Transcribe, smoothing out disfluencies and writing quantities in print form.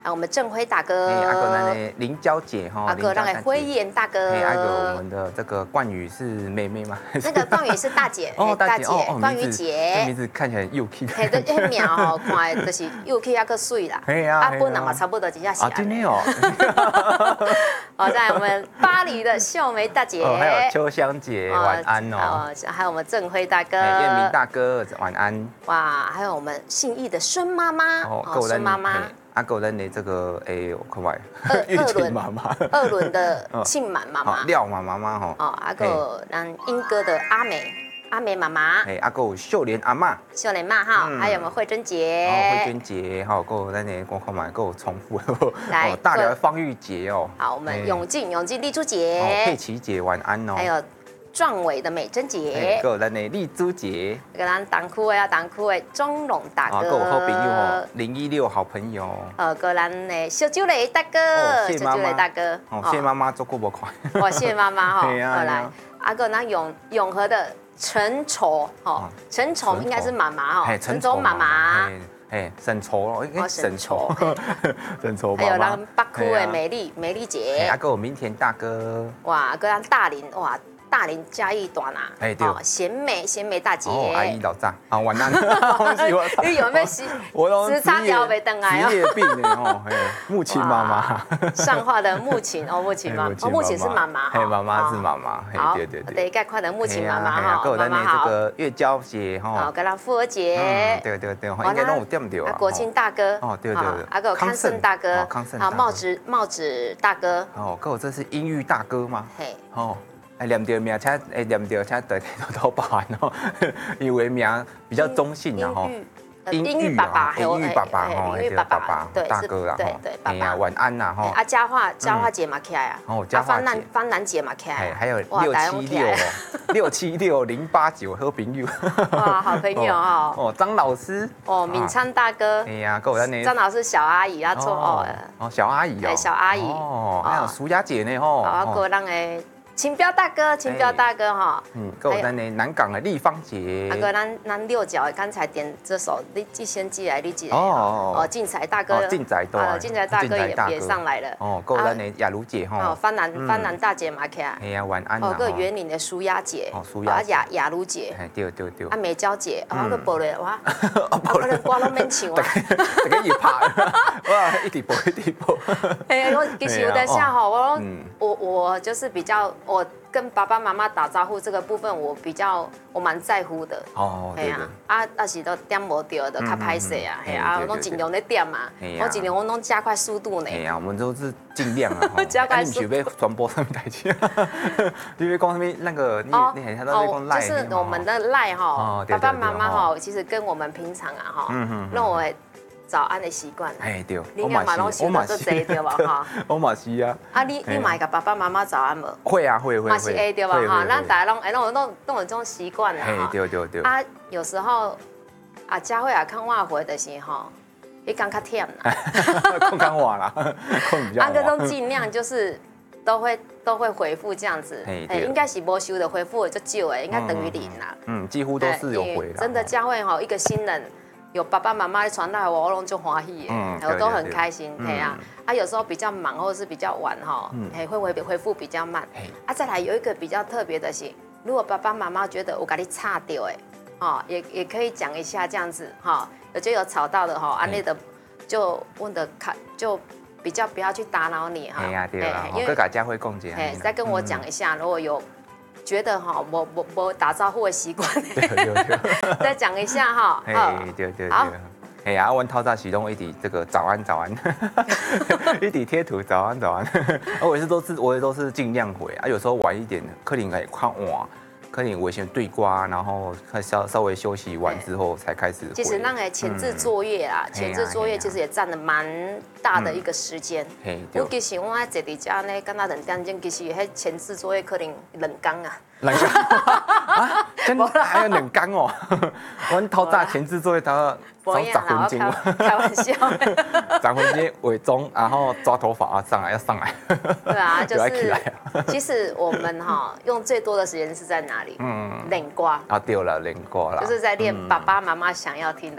我们郑辉大哥， 阿哥那的林娇姐哈， 阿哥那个辉燕大哥， 阿哥我们的这个冠宇是妹妹吗？ 那个冠宇是大姐， 大姐， 冠宇姐， 名字看起来又 Q， 嘿，迄苗吼，看就是又 Q 还个水啦，本人嘛差不多真正是。 真的哦。 好，在我们巴黎的秀梅大姐， 还有秋香姐，晚安哦。 还有我们郑辉大哥， 彦明大哥，晚安。 哇，还有我们信义的孙妈妈，孙妈妈。 阿狗人的这个我看外二轮的庆满妈妈， 廖妈妈哈， 阿狗让英哥的阿美妈妈， 阿狗秀莲阿妈， 秀莲妈哈，还有我们慧珍姐， 慧珍姐，还有够那年我看买够重复，来大寮方玉姐哦， 好，我们永进丽珠姐， 佩奇姐晚安哦， 还有壮伟的美珍姐， 还有咱的丽珠姐， 跟咱当区的钟龙大哥， 跟我好朋友哦，016好朋友， 跟咱的小酒雷大哥， 谢妈妈大哥， 谢妈妈做过不快， 谢妈妈哈，来，跟咱永和的陈丑，陈丑应该是妈妈哈，陈丑妈妈， 沈丑，沈丑，沈丑妈妈， 还有咱北区的美丽姐， 跟我明田大哥， 哇，跟咱大林哇。大林嘉义大拿， 对， 贤美大姐， 阿姨老丈，好晚安。 你有没有时差调没登来职业病哦，木琴妈妈， 上话的木琴木琴妈，木琴是妈妈， 妈妈是妈妈，对， 等一下快的木琴妈妈哈， 妈妈好。这个月娇姐哈， 跟咱富儿姐， 对，应该拢有点对啊。 国庆大哥， 对， 还有康盛大哥，好帽子大哥， 跟我这是音域大哥吗？嘿，念到名才念到才都包含哦，因为名比较中性然后。 英语爸爸， 英语爸爸哈， 英语爸爸，对， 大哥啦， 对，爸爸， 晚安呐哈。 佳话姐嘛起来啊，方南姐嘛起来， 还有676089089好朋友， 哇，好朋友哦，张老师， 敏昌大哥， 够咱呢， 张老师小阿姨啊， 小阿姨哦， 小阿姨， 还有苏雅姐呢吼， 个人的。秦彪大哥哈， 跟我咱的南港的立芳姐， 咱六角刚才点这首，你先寄来，进财大哥， 进财大哥也上来了， 跟我咱的雅茹姐哈， 方南大姐嘛起来， 哎呀晚安， 个园林的舒雅姐，雅茹姐， 对， 美娇姐，个播了哇，可能歌拢免唱啊， 大家也怕，哇，一直播， 我其实有在想哈，我就是比较。我跟爸爸妈妈打招呼这个部分，我蛮在乎的。 对但是都点无到，都较歹势啊。我拢尽量在点嘛，我尽量我拢加快速度呢。 我们都是尽量啊。 加快速度。 你要传播什么台去？你要讲什么那个？你很像在讲赖。 就是我们的赖哈，爸爸妈妈哈，其实跟我们平常啊哈，让我。早安的习惯， 对， 你应该嘛拢想到做这对吧？哈， 我嘛是啊。 你买个爸爸妈妈早安无？ 会啊，会。 嘛是对吧？哈，咱大家拢有这种习惯啦。 对。 有时候佳慧看我回的时候，你讲较忝啦。 讲话啦，讲比较。 个都尽量就是都会回复这样子，应该是没收的回复就少的，应该等于0啦。 几乎都是有回的。 真的佳慧一个新人。有爸爸妈妈传来我拢就欢喜的，我都很开心，有时候比较忙或者是比较晚会回复比较慢，再来有一个比较特别的是，如果爸爸妈妈觉得我跟你差掉也可以讲一下这样子有吵到的安利的就问的就比较不要去打扰你对啦，因为大家会共解， 再跟我讲一下，如果有。觉得我打招呼的习惯，再讲一下对，好，阮透早时拢一直这个早安，一直贴图早安，我也都是尽量回有时候晚一点，可能会看晚。可能我先对瓜，然后稍微休息完之后才开始。 其实那个前置作业啊，前置作业其实也占了蛮大的一个时间。我其实我坐伫家呢，干那2点钟，其实迄前置作业可能2天啊。 2天啊？真的还有2天哦？我透早前置作业到10分钟。 开玩笑。 10分钟伪装，然后抓头发上来。 对啊，就是。其实我们用最多的时间是在哪里？练歌对了，练歌啦， 就是在练爸爸妈妈想要听的